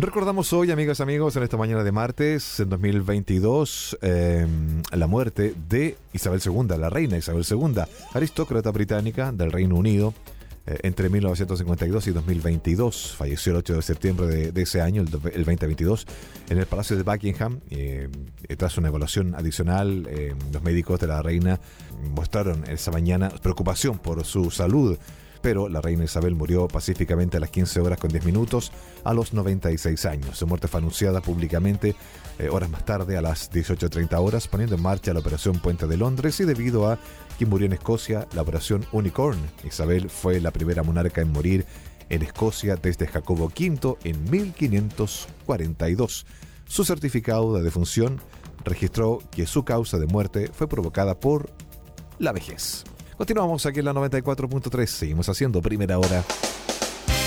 Recordamos hoy, amigas y amigos, en esta mañana de martes, en 2022, la muerte de Isabel II, la reina Isabel II, aristócrata británica del Reino Unido, entre 1952 y 2022. Falleció el 8 de septiembre de ese año, el 2022, en el Palacio de Buckingham. Tras una evaluación adicional, los médicos de la reina mostraron esa mañana preocupación por su salud, pero la reina Isabel murió pacíficamente a las 15 horas con 10 minutos a los 96 años. Su muerte fue anunciada públicamente horas más tarde, a las 18:30 horas, poniendo en marcha la Operación Puente de Londres, y debido a que murió en Escocia, la Operación Unicorn. Isabel fue la primera monarca en morir en Escocia desde Jacobo V en 1542. Su certificado de defunción registró que su causa de muerte fue provocada por la vejez. Continuamos aquí en la 94.3. Seguimos haciendo Primera Hora